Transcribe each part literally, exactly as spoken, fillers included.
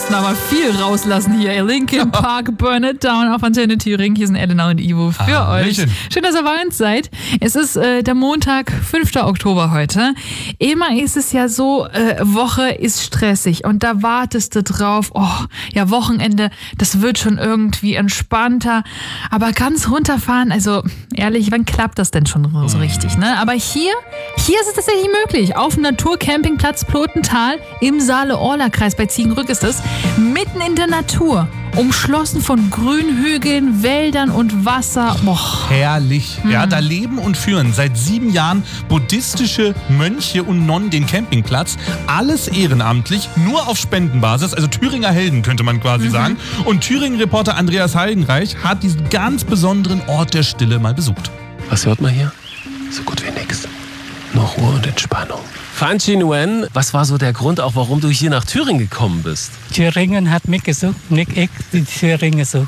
mussten aber viel rauslassen hier. Linkin Park, Burn It Down auf Antenne Thüringen. Hier sind Elena und Ivo für ah, euch. Schön, dass ihr bei uns seid. Es ist äh, der Montag, fünfter Oktober heute. Immer ist es ja so, äh, Woche ist stressig und da wartest du drauf. Oh, ja, Wochenende, das wird schon irgendwie entspannter. Aber ganz runterfahren, also ehrlich, wann klappt das denn schon so richtig, ne? Aber hier, hier ist es tatsächlich möglich. Auf dem Naturcampingplatz Plotental im Saale-Orla-Kreis bei Ziegenrück ist es. Mitten in der Natur. Umschlossen von Grünhügeln, Wäldern und Wasser. Boah. Herrlich. Mhm. Ja, da leben und führen seit sieben Jahren buddhistische Mönche und Nonnen den Campingplatz. Alles ehrenamtlich, nur auf Spendenbasis. Also Thüringer Helden, könnte man quasi mhm. sagen. Und Thüringen-Reporter Andreas Heidenreich hat diesen ganz besonderen Ort der Stille mal besucht. Was hört man hier? So gut wie nix. Nur Ruhe und Entspannung. Phan Chi Nguyen, was war so der Grund, auch warum du hier nach Thüringen gekommen bist? Thüringen hat mich gesucht, nicht ich die Thüringen gesucht.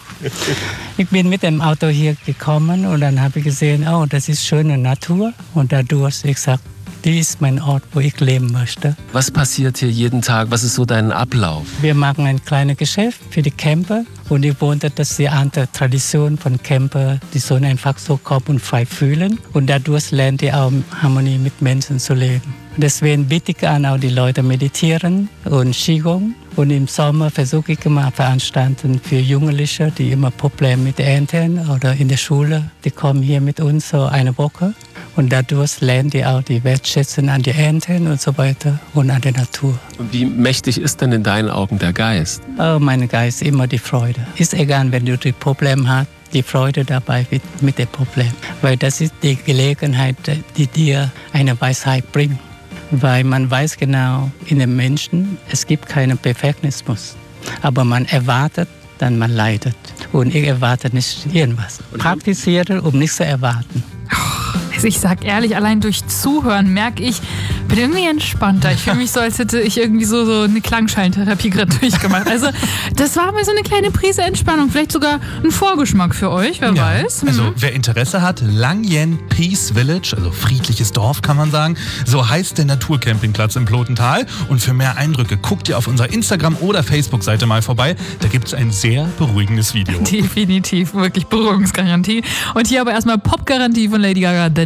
Ich bin mit dem Auto hier gekommen und dann habe ich gesehen, oh, das ist schöne Natur. Und dadurch ich gesagt, dies ist mein Ort, wo ich leben möchte. Was passiert hier jeden Tag? Was ist so dein Ablauf? Wir machen ein kleines Geschäft für die Camper. Und ich wundere, dass die andere Tradition von Camper, die sollen einfach so kommen und frei fühlen. Und dadurch lernen die auch Harmonie mit Menschen zu leben. Deswegen biete ich an, auch die Leute meditieren und Qigong. Und im Sommer versuche ich immer Veranstaltungen für Jugendliche, die immer Probleme mit Ernten oder in der Schule. Die kommen hier mit uns so eine Woche. Und dadurch lernen die auch die Wertschätzung an die Ernten und so weiter und an der Natur. Und wie mächtig ist denn in deinen Augen der Geist? Oh, mein Geist ist immer die Freude. Ist egal, wenn du die Probleme hast, die Freude dabei mit, mit dem Problem. Weil das ist die Gelegenheit, die dir eine Weisheit bringt. Weil man weiß genau, in den Menschen, es gibt keinen Perfektionismus. Aber man erwartet, dann man leidet. Und ich erwarte nicht irgendwas. Praktiziere, um nichts zu erwarten. Also ich sag ehrlich, allein durch Zuhören merke ich, bin irgendwie entspannter. Ich fühle mich so, als hätte ich irgendwie so, so eine Klangschallentherapie gerade durchgemacht. Also das war mal so eine kleine Prise Entspannung. Vielleicht sogar ein Vorgeschmack für euch, wer ja. weiß. Mhm. Also wer Interesse hat, Lang Yen Peace Village, also friedliches Dorf kann man sagen. So heißt der Naturcampingplatz im Plotental. Und für mehr Eindrücke guckt ihr auf unserer Instagram- oder Facebook-Seite mal vorbei. Da gibt es ein sehr beruhigendes Video. Definitiv, wirklich Beruhigungsgarantie. Und hier aber erstmal Pop-Garantie von Lady Gaga.